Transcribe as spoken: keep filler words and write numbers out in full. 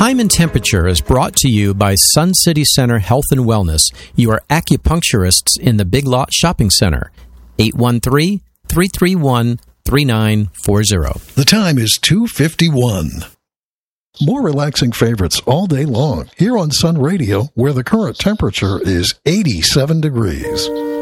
Time and Temperature is brought to you by Sun City Center Health and Wellness, your acupuncturists in the Big Lot Shopping Center. eight one three, three three one, three nine four zero. The time is two fifty-one. More relaxing favorites all day long here on Sun Radio, where the current temperature is eighty-seven degrees.